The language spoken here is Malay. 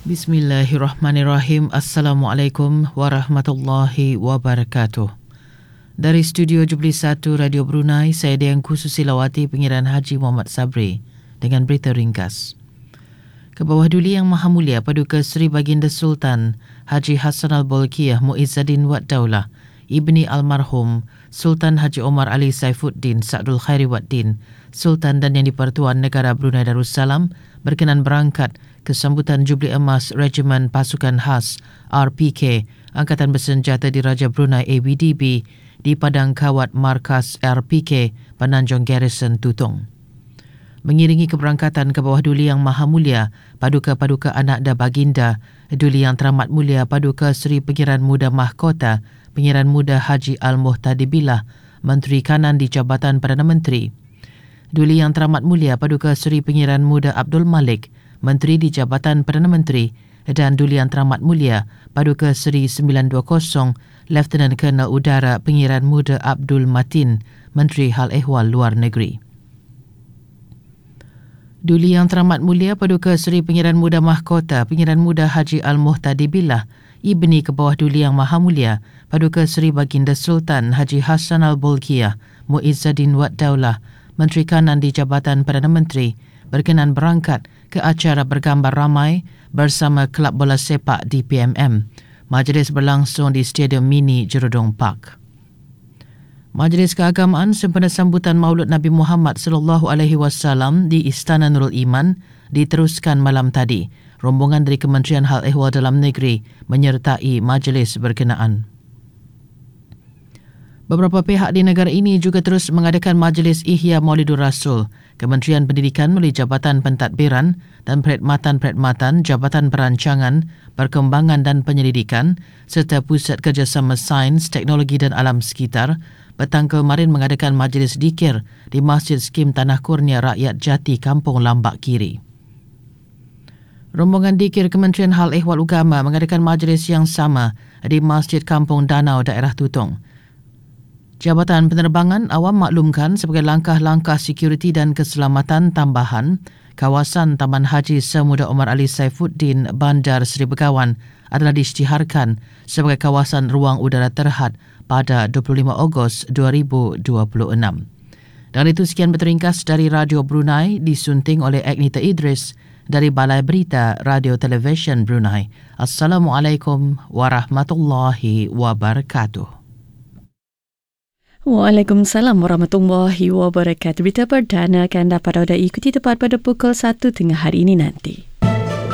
Bismillahirrahmanirrahim. Assalamualaikum warahmatullahi wabarakatuh. Dari studio Jubli 1 Radio Brunei, saya Dianku Susilawati, Pengiran Haji Muhammad Sabri dengan berita ringkas. Kebawah Duli Yang Maha Mulia Paduka Seri Baginda Sultan Haji Hassan Al-Bolkiah Muizzaddin Wad Daulah Ibni Almarhum Sultan Haji Omar Ali Saifuddin Sa'dul Khairi Waddin, Sultan dan Yang di-Pertuan Negara Brunei Darussalam berkenan berangkat ke sambutan Jubli Emas Regimen Pasukan Khas RPK Angkatan Bersenjata Diraja Brunei ABDB di Padang Kawat Markas RPK Penanjung Garrison Tutong. Mengiringi keberangkatan ke bawah Duli Yang Maha Mulia Paduka-Paduka Anak dan Baginda, Duli Yang Teramat Mulia Paduka Seri Pengiran Muda Mahkota Pengiran Muda Haji Al-Muhtadibillah, Menteri Kanan di Jabatan Perdana Menteri. Duli Yang Teramat Mulia Paduka Seri Pengiran Muda Abdul Malik, Menteri di Jabatan Perdana Menteri, dan Duli Yang Teramat Mulia Paduka Seri 920 Lieutenant Colonel Udara Pengiran Muda Abdul Matin, Menteri Hal Ehwal Luar Negeri. Duli Yang Teramat Mulia Paduka Seri Pengiran Muda Mahkota Pengiran Muda Haji Al-Muhtadibillah Ibni ke bawah Duli Yang Maha Mulia Paduka Seri Baginda Sultan Haji Hassan Al-Bolkiah Muizzaddin Wad Daulah, Menteri Kanan di Jabatan Perdana Menteri, berkenan berangkat ke acara bergambar ramai bersama Kelab Bola Sepak di PMM. Majlis berlangsung di Stadium Mini Jerudong Park. Majlis Keagamaan sempena sambutan Maulud Nabi Muhammad SAW di Istana Nurul Iman diteruskan malam tadi. Rombongan dari Kementerian Hal Ehwal Dalam Negeri menyertai majlis berkenaan. Beberapa pihak di negara ini juga terus mengadakan Majlis Ihya Maulidur Rasul. Kementerian Pendidikan melalui Jabatan Pentadbiran dan Perkhidmatan Jabatan Perancangan, Perkembangan dan Penyelidikan serta Pusat Kerjasama Sains, Teknologi dan Alam Sekitar petang kemarin mengadakan Majlis Dikir di Masjid Skim Tanah Kurnia Rakyat Jati, Kampung Lambak Kiri. Rombongan Dikir Kementerian Hal Ehwal Agama mengadakan majlis yang sama di Masjid Kampung Danau, daerah Tutong. Jabatan Penerbangan Awam maklumkan sebagai langkah-langkah sekuriti dan keselamatan tambahan, kawasan Taman Haji Semuda Omar Ali Saifuddin Bandar Seri Begawan adalah diisytiharkan sebagai kawasan ruang udara terhad pada 25 Ogos 2026. Dan itu sekian berteringkas dari Radio Brunei disunting oleh Agnita Idris dari Balai Berita Radio Television Brunei. Assalamualaikum warahmatullahi wabarakatuh. Waalaikumsalam warahmatullahi wabarakatuh. Berita perdana akan dapat anda ikuti tepat pada pukul 1 tengah hari ini nanti.